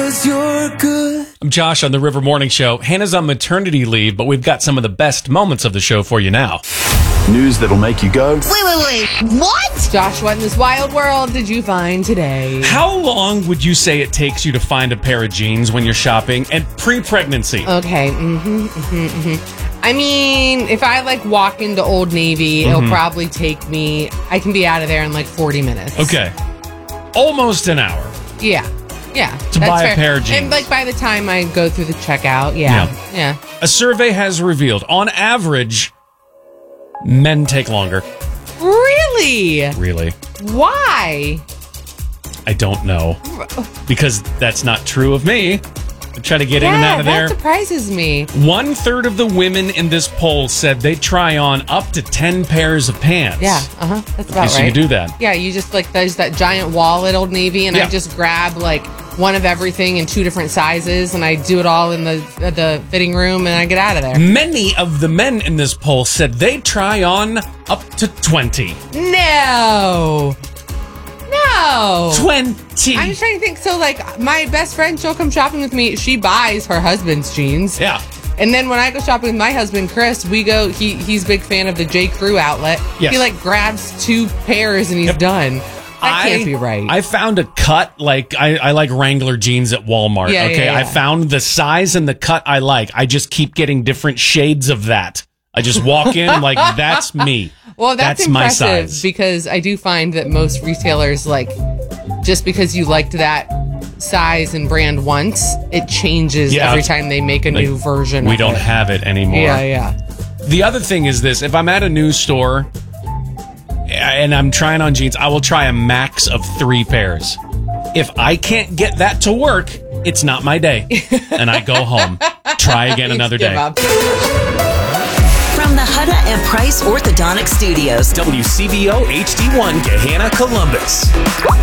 'cause you're good. I'm Josh on the River Morning Show. Hannah's on maternity leave, but we've got some of the best moments of the show for you now. News that'll make you go, Wait, what? Josh, what in this wild world did you find today? How long would you say it takes you to find a pair of jeans when you're shopping and pre-pregnancy? Okay, I mean, if I walk into Old Navy, it'll probably take me, I can be out of there in 40 minutes. Okay. Almost an hour. Yeah. To buy a pair of jeans. And by the time I go through the checkout, yeah. A survey has revealed, on average, men take longer. Really? Really? Why? I don't know. Because that's not true of me. I try to get in and out of there. That surprises me. 1/3 of the women in this poll said they try on up to 10 pairs of pants. Yeah, that's about right. So you do that. Yeah, you just there's that giant wall at Old Navy, and I just grab one of everything in 2 different sizes, and I do it all in the fitting room, and I get out of there. Many of the men in this poll said they try on up to 20. No. 20. I'm just trying to think. So, my best friend, she'll come shopping with me. She buys her husband's jeans. Yeah. And then when I go shopping with my husband, Chris, we go, he's a big fan of the J. Crew outlet. Yes. He, grabs 2 pairs and he's done. That can't be right. I found a cut, I like Wrangler jeans at Walmart, okay? Yeah. I found the size and the cut I like. I just keep getting different shades of that. I just walk in, that's me. Well, that's my impressive size. because I do find that most retailers, just because you liked that size and brand once, it changes every time they make a new version We of don't it. have it anymore. Yeah. The other thing is this. If I'm at a new store and I'm trying on jeans, I will try a max of 3 pairs. If I can't get that to work, it's not my day. And I go home. Try again another day. From the Hutta and Price Orthodontic Studios, WCBO HD1 Gahanna, Columbus.